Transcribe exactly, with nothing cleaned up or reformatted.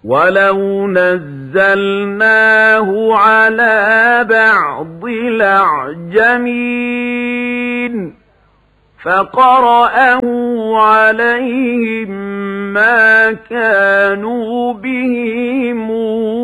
وَلَوْ نَزَّلْنَاهُ عَلَى بَعْضِ الْأَعْجَمِينَ فَقَرَأَهُ عَلَيْهِمْ مَا كَانُوا بِهِ مُؤْمِنِينَ